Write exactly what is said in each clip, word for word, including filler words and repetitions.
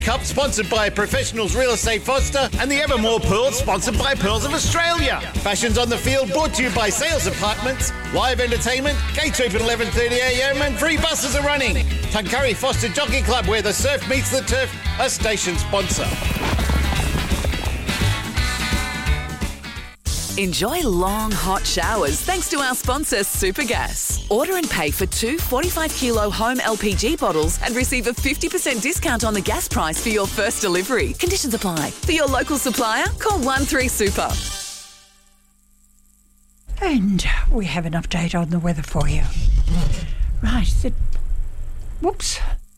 Cup sponsored by Professionals Real Estate Foster and the Evermore Pearls sponsored by Pearls of Australia. Fashions on the Field brought to you by Sales Apartments. Live entertainment, gates open eleven thirty a m and free buses are running. Tuncurry Foster Jockey Club, where the surf meets the turf, a station sponsor. Enjoy long, hot showers thanks to our sponsor, Supergas. Order and pay for two forty-five kilo home L P G bottles and receive a fifty percent discount on the gas price for your first delivery. Conditions apply. For your local supplier, call one three super. And we have an update on the weather for you. Right, the... Whoops.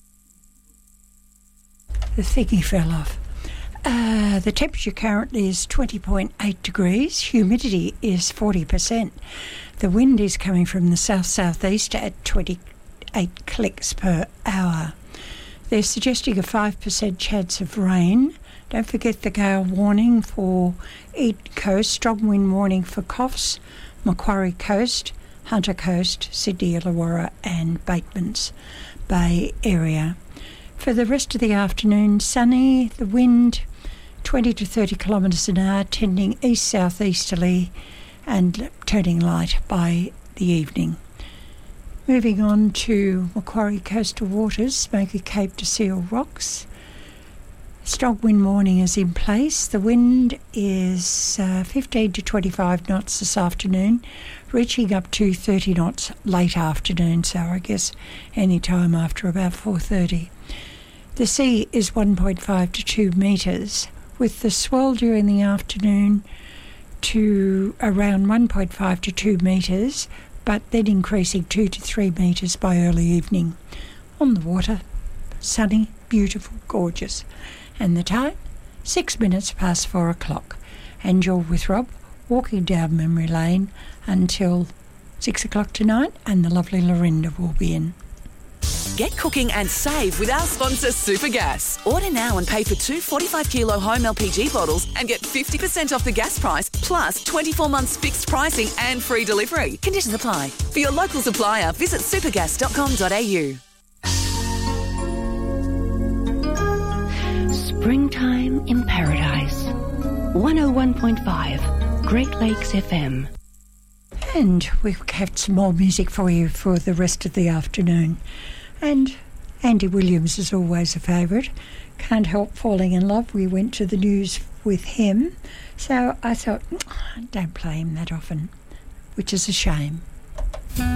The thingy fell off. Uh, the temperature currently is twenty point eight degrees. Humidity is forty percent. The wind is coming from the south-southeast at twenty-eight clicks per hour. They're suggesting a five percent chance of rain. Don't forget the gale warning for East Coast, strong wind warning for Coffs, Macquarie Coast, Hunter Coast, Sydney, Illawarra and Batemans Bay area. For the rest of the afternoon, sunny, the wind twenty to thirty kilometres an hour, tending east-southeasterly and turning light by the evening. Moving on to Macquarie coastal waters, Smoky Cape to Seal Rocks. Strong wind warning is in place. The wind is uh, fifteen to twenty-five knots this afternoon, reaching up to thirty knots late afternoon, so I guess any time after about four thirty. The sea is one point five to two metres, with the swell during the afternoon to around one point five to two metres, but then increasing two to three metres by early evening. On the water, sunny, beautiful, gorgeous. And the time, six minutes past four o'clock. And you're with Rob, walking down memory lane until six o'clock tonight, and the lovely Lorinda will be in. Get cooking and save with our sponsor, Supergas. Order now and pay for two forty-five kilo home L P G bottles and get fifty percent off the gas price, plus twenty-four months fixed pricing and free delivery. Conditions apply. For your local supplier, visit supergas dot com dot a u. Springtime in Paradise. one oh one point five Great Lakes F M. And we've kept some more music for you for the rest of the afternoon. And Andy Williams is always a favourite. Can't help falling in love. We went to the news with him. So I thought, don't play him that often, which is a shame.